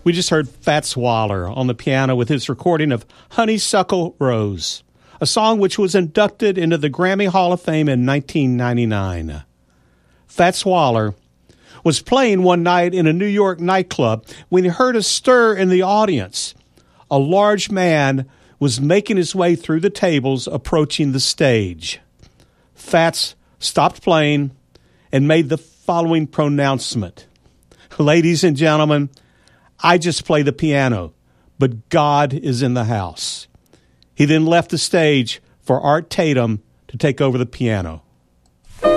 We just heard Fats Waller on the piano with his recording of Honeysuckle Rose, a song which was inducted into the Grammy Hall of Fame in 1999. Fats Waller was playing one night in a New York nightclub when he heard a stir in the audience. A large man was making his way through the tables approaching the stage. Fats stopped playing and made the following pronouncement. Ladies and gentlemen, I just play the piano, but God is in the house. He then left the stage for Art Tatum to take over the piano.